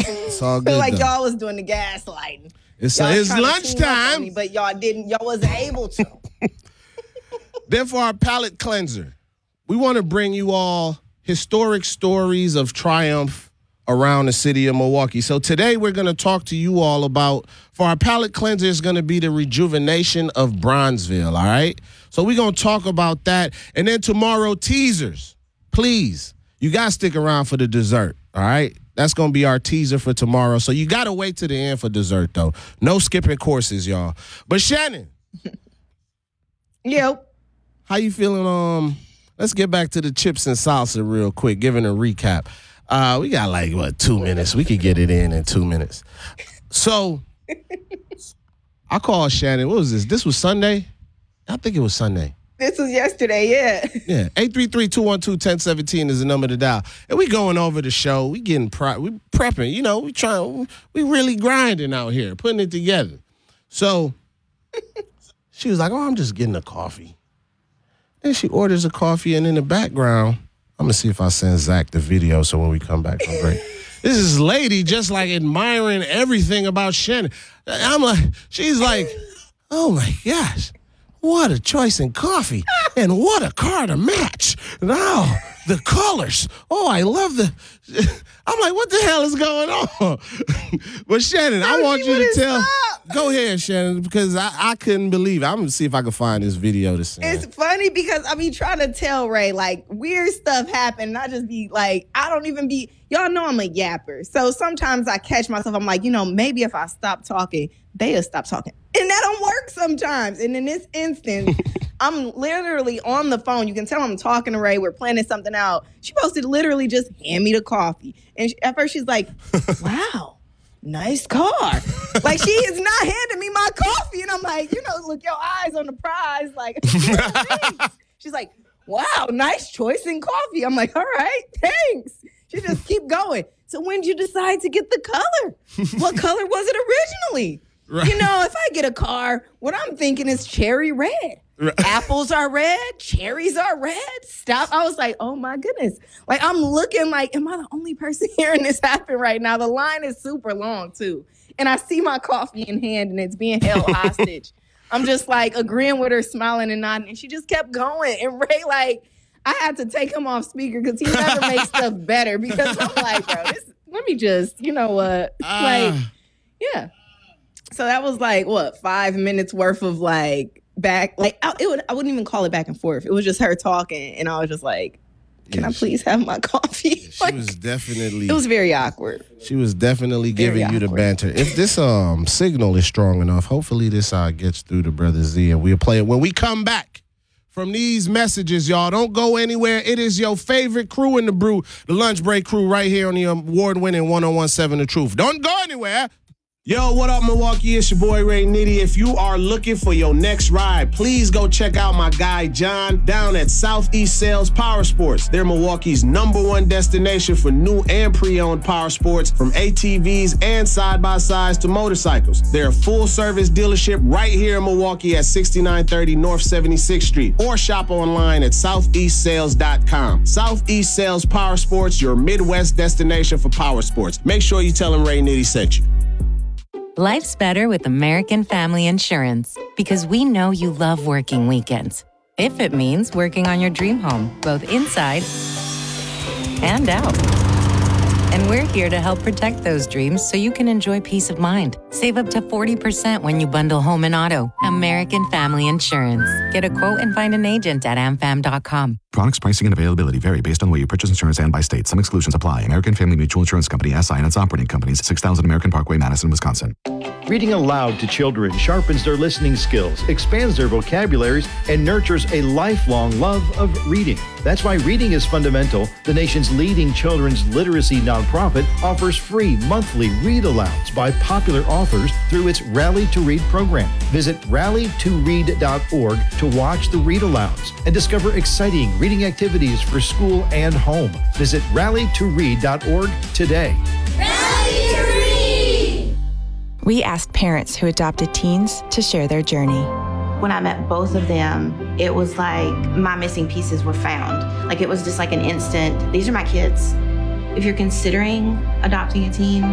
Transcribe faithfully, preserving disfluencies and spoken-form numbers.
It's all good. Feel like though. y'all was doing the gaslighting. It's, y'all uh, it's trying to team up lunchtime. on me, but y'all didn't. Y'all wasn't able to. Then for our palate cleanser, we want to bring you all historic stories of triumph around the city of Milwaukee. So today we're going to talk to you all about, for our palate cleanser, is going to be the rejuvenation of Bronzeville, all right? So we're going to talk about that. And then tomorrow, teasers. Please, you got to stick around for the dessert, all right? That's going to be our teaser for tomorrow. So you got to wait to the end for dessert, though. No skipping courses, y'all. But Shannon. Yep. How you feeling? Um, let's get back to the chips and salsa real quick, giving a recap. Uh, we got like, what, two minutes? We could get it in in two minutes. So I called Shannon. What was this? This was Sunday? I think it was Sunday. This was yesterday, yeah. Yeah, eight three three, two one two, one zero one seven is the number to dial. And we going over the show. We getting pri- we prepping. You know, we trying. We really grinding out here, putting it together. So she was like, "Oh, I'm just getting a coffee." Then she orders a coffee, and in the background, I'm gonna see if I send Zach the video so when we come back from break. This is lady just like admiring everything about Shannon. I'm like, she's like, "Oh my gosh. What a choice in coffee, and what a car to match. Now, the colors. Oh, I love the..." I'm like, what the hell is going on? But Shannon, no, I want you to tell. Stop. Go ahead, Shannon, because I, I couldn't believe it. I'm going to see if I can find this video to send. It's funny because I be trying to tell Ray, like, weird stuff happen, and I just be like, I don't even be, y'all know I'm a yapper. So sometimes I catch myself, I'm like, you know, maybe if I stop talking, they'll stop talking. And that don't work sometimes. And in this instance, I'm literally on the phone. You can tell I'm talking to Ray. We're planning something out. She supposed to literally just hand me the coffee. And she, at first she's like, wow, nice car. Like, she is not handing me my coffee. And I'm like, you know, look, your eyes on the prize. Like, she's like, wow, nice choice in coffee. I'm like, all right, thanks. She just keep going. So when did you decide to get the color? What color was it originally? Right. You know, if I get a car, what I'm thinking is cherry red. Right. Apples are red. Cherries are red. Stop. I was like, oh, my goodness. Like, I'm looking like, am I the only person hearing this happen right now? The line is super long, too. And I see my coffee in hand, and it's being held hostage. I'm just, like, agreeing with her, smiling and nodding. And she just kept going. And Ray, like, I had to take him off speaker because he never makes stuff better. Because I'm like, bro, this, let me just, you know what? Uh. Like, yeah. So that was like, what, five minutes worth of like back, like I, it would, I wouldn't even call it back and forth. It was just her talking. And I was just like, can yeah, I please she, have my coffee? She like, was definitely. It was very awkward. She was definitely very giving awkward. You the banter. If this um signal is strong enough, hopefully this uh, gets through to Brother Z and we'll play it when we come back from these messages, y'all. Don't go anywhere. It is your favorite crew in the brew, the Lunch Break crew right here on the award-winning one oh one seven The Truth. Don't go anywhere. Yo, what up, Milwaukee? It's your boy, Ray Nitty. If you are looking for your next ride, please go check out my guy, John, down at Southeast Sales Power Sports. They're Milwaukee's number one destination for new and pre-owned power sports, from A T Vs and side-by-sides to motorcycles. They're a full-service dealership right here in Milwaukee at sixty-nine thirty North seventy-sixth Street, or shop online at southeast sales dot com. Southeast Sales Power Sports, your Midwest destination for power sports. Make sure you tell them Ray Nitty sent you. Life's better with American Family Insurance because we know you love working weekends. If it means working on your dream home, both inside and out. And we're here to help protect those dreams so you can enjoy peace of mind. Save up to forty percent when you bundle home and auto. American Family Insurance. Get a quote and find an agent at a m fam dot com. Products, pricing, and availability vary based on where you purchase insurance and by state. Some exclusions apply. American Family Mutual Insurance Company, S I and its operating companies, six thousand American Parkway, Madison, Wisconsin. Reading aloud to children sharpens their listening skills, expands their vocabularies, and nurtures a lifelong love of reading. That's why Reading is Fundamental, the nation's leading children's literacy nonprofit, offers free monthly read-alouds by popular authors through its Rally to Read program. Visit rally to read dot org to watch the read-alouds and discover exciting reading activities for school and home. Visit rally to read dot org today. Rally to Read! We asked parents who adopted teens to share their journey. When I met both of them, it was like my missing pieces were found. Like, it was just like an instant, these are my kids. If you're considering adopting a teen,